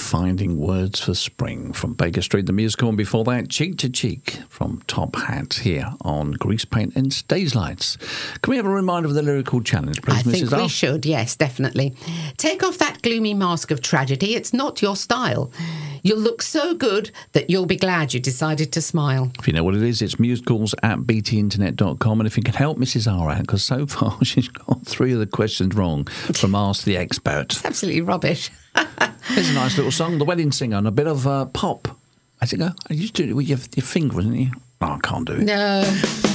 Finding Words for Spring from Baker Street, the musical, and before that, Cheek to Cheek from Top Hat here on Grease Paint and Stage Lights. Can we have a reminder of the lyrical challenge, please, Mrs. I think we should, yes, definitely. Take off that gloomy mask of tragedy. It's not your style. You'll look so good that you'll be glad you decided to smile. If you know what it is, it's musicals@btinternet.com. And if you can help Mrs. R out, because so far she's got 3 of the questions wrong from Ask the Expert. It's absolutely rubbish. There's a nice little song, The Wedding Singer, and a bit of pop. How's it go? You used to do it with your finger, wasn't you? Oh, I can't do it. No.